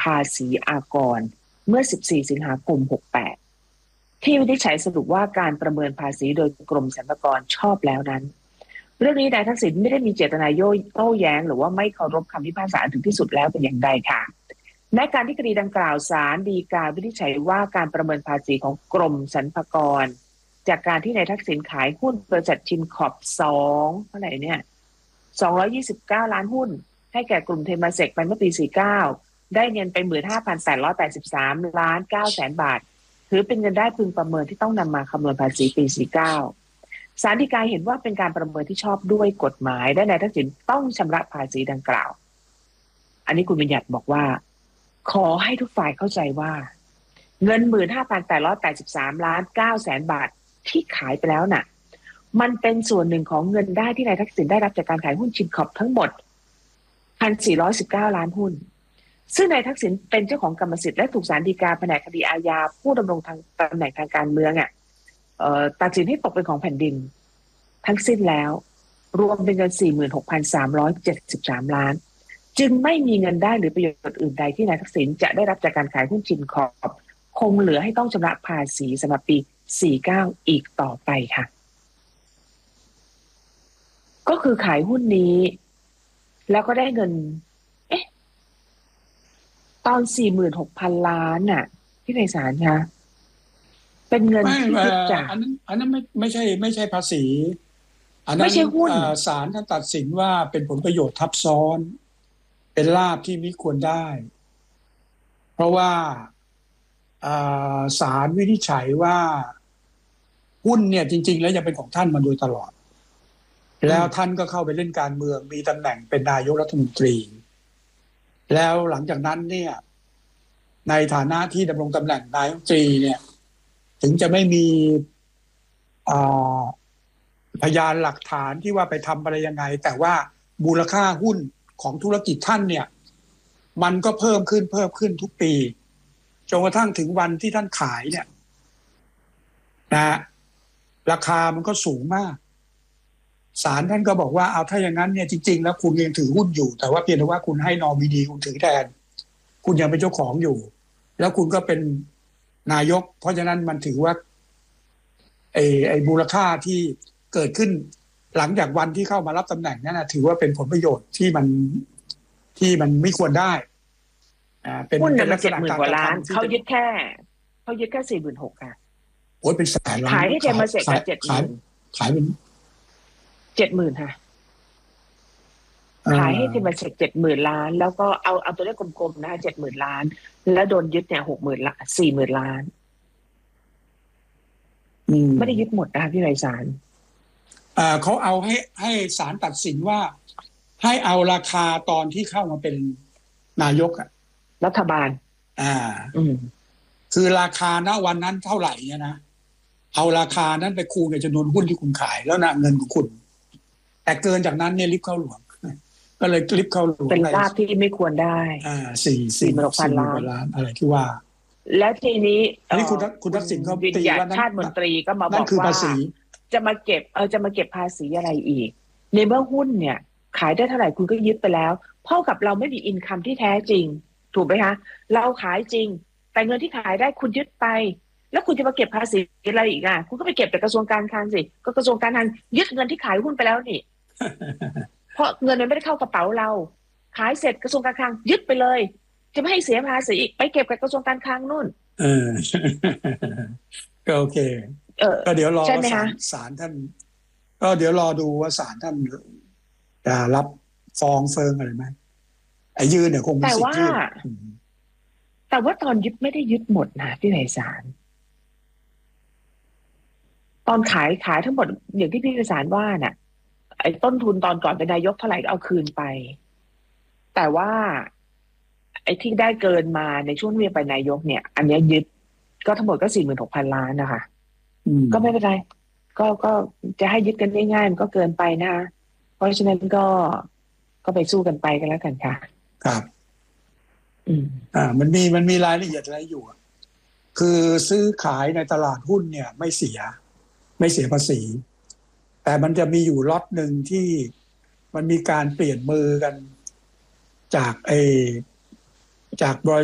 ภาษีอากรเมื่อ14สิงหาคม68ที่วินิจฉัยสรุปว่าการประเมินภาษีโดยกรมสรรพากรชอบแล้วนั้นเรื่องนี้นายทักษิณไม่ได้มีเจตนาโต้แย้งหรือว่าไม่เคารพคำพิพากษาถึงที่สุดแล้วเป็นอย่างใดค่ะในการที่คดีดังกล่าวศาลฎีกาวินิจฉัยว่าการประเมินภาษีของกรมสรรพากรจากการที่นายทักษิณขายหุ้นบริษัทชินคอร์ป2เท่าไหร่เนี่ย229ล้านหุ้นให้แก่กลุ่มเทมาเซกไปเมื่อปี49ได้เงินไป 15,883 ล้าน9แสนบาทถือเป็นเงินได้พึงประเมินที่ต้องนำมาคำนวณภาษีปี49ศาลฎีกาเห็นว่าเป็นการประเมินที่ชอบด้วยกฎหมายและนายทักษิณต้องชำระภาษีดังกล่าวอันนี้คุณบัญญัติบอกว่าขอให้ทุกฝ่ายเข้าใจว่าเงิน 15,883 ล้าน9แสนบาทที่ขายไปแล้วน่ะมันเป็นส่วนหนึ่งของเงินได้ที่นายทักษิณได้รับจากการขายหุ้นชินคอร์ปทั้งหมด 1,419 ล้านหุ้นซึ่งนายทักษิณเป็นเจ้าของกรรมสิทธิ์และถูกศาลฎีกาแผนกคดีอาญาผู้ดำรงตำแหน่งทางการเมืองตัดสินให้ตกเป็นของแผ่นดินทั้งสิ้นแล้วรวมเป็นเงิน 46,373 ล้านจึงไม่มีเงินได้หรือประโยชน์อื่นใดที่นายทักษิณจะได้รับจากการขายหุ้นชินคอร์ปคงเหลือให้ต้องชำระภาษีสำหรับปี49อีกต่อไปค่ะก็คือขายหุ้นนี้แล้วก็ได้เงินตอน 46,000 ล้านน่ะที่ในศาลคะเป็นเงินที่ยึดจากอันนั้นไม่ใช่ภาษีอันนั้นไม่ใช่หุ้นศาลท่านตัดสินว่าเป็นผลประโยชน์ทับซ้อนเป็นลาภที่มิควรได้เพราะว่าศาลวินิจฉัยว่าหุ้นเนี่ยจริงๆแล้วยังเป็นของท่านมาโดยตลอดแล้วท่านก็เข้าไปเล่นการเมืองมีตำแหน่งเป็นนายกรัฐมนตรีแล้วหลังจากนั้นเนี่ยในฐานะที่ดำรงตำแหน่งนายกรัฐมนตรีเนี่ยถึงจะไม่มีพยานหลักฐานที่ว่าไปทำอะไรยังไงแต่ว่ามูลค่าหุ้นของธุรกิจท่านเนี่ยมันก็เพิ่มขึ้นทุกปีจนกระทั่งถึงวันที่ท่านขายเนี่ยนะราคามันก็สูงมากศาลท่านก็บอกว่าเอาถ้าอย่างนั้นเนี่ยจริงๆแล้วคุณยังถือหุ้นอยู่แต่ว่าเพียงแต่ว่าคุณให้นอมินีคุณถือแทนคุณยังเป็นเจ้าของอยู่แล้วคุณก็เป็นนายกเพราะฉะนั้นมันถือว่าไอ้มูลค่าที่เกิดขึ้นหลังจากวันที่เข้ามารับตำแหน่งนั้นนะถือว่าเป็นผลประโยชน์ที่มันไม่ควรได้เป็นลักษณะการกระทำเขายึดแค่46,000ค่ะโอ้ยเป็นแสนล้านขายให้เทมาเซกขายเป็น 70,000ค่ะขายให้เทมาเซก70,000 ล้านแล้วก็เอาตัวเลขกลมๆนะคะ70,000 ล้านแล้วโดนยึดเนี่ย60,000 ล้าน40,000 ล้านไม่ได้ยึดหมดนะคะพี่ไรศาลเขาเอาให้ศาลตัดสินว่าให้เอาราคาตอนที่เข้ามาเป็นนายกรัฐบาลคือราคาณวันนั้นเท่าไหร่เนี่ยนะเอาราคานั้นไปคูณกับจำนวนหุ้นที่คุณขายแล้วนะเงินของคุณแต่เกินจากนั้นเนี่ยลิฟต์เข้าหลวงก็เลยลิฟต์เข้าหลวงเป็นลาภที่ไม่ควรได้ 46,000 ล้านอะไรที่ว่าและทีนี้คุณทักษิณเขาตีว่าชาติมนตรีก็มาบอกว่าจะมาเก็บภาษีอะไรอีกในเมื่อหุ้นเนี่ยขายได้เท่าไหร่คุณก็ยึดไปแล้วเท่ากับเราไม่มีอินคัมที่แท้จริงถูกไหมคะเราขายจริงแต่เงินที่ขายได้คุณยึดไปแล้วคุณจะมาเก็บภาษีอะไรอีกอ่ะคุณก็ไปเก็บแต่กระทรวงการคลังสิก็กระทรวงการคลังยึดเงินที่ขายหุ้นไปแล้วนี่ เพราะเงินมันไม่ได้เข้ากระเป๋าเราขายเสร็จกระทรวงการคลังยึดไปเลยจะไม่ให้เสียภาษีอีกไปเก็บกับกระทรวงการคลังนู่นก็โอเคก็เดี๋ยวรอว่าศาลท่านก็เดี๋ยวรอดูว่าศาลท่านจะรับฟ้องเฟิงอะไรไหมไอ้ยืนเนี่ยคงมีสิทธิ์ยื่นแต่ว่าตอนยึดไม่ได้ยึดหมดนะพี่ไพศาลตอนขายทั้งหมดอย่างที่พี่ไพศาลว่าน่ะไอ้ต้นทุนตอนก่อนเป็นนายกเท่าไหร่ก็เอาคืนไปแต่ว่าไอ้ที่ได้เกินมาในช่วงเวียไปนายกเนี่ยอันนี้ยึดก็ทั้งหมดก็ 46,000 ล้านนะคะก็ไม่เป็นไรก็จะให้ยึดกันง่ายๆมันก็เกินไปนะคะเพราะฉะนั้นก็ไปสู้กันไปกันแล้วกันค่ะครับมันมีรายละเอียดอะไรอยู่คือซื้อขายในตลาดหุ้นเนี่ยไม่เสียภาษีแต่มันจะมีอยู่ล็อตหนึ่งที่มันมีการเปลี่ยนมือกันจากบริ